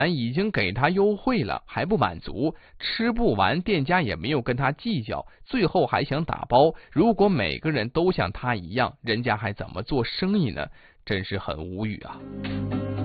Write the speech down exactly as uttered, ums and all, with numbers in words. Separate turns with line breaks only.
已经给他优惠了，还不满足，吃不完，店家也没有跟他计较，最后还想打包。如果每个人都像他一样，人家还怎么做生意呢？真是很无语啊。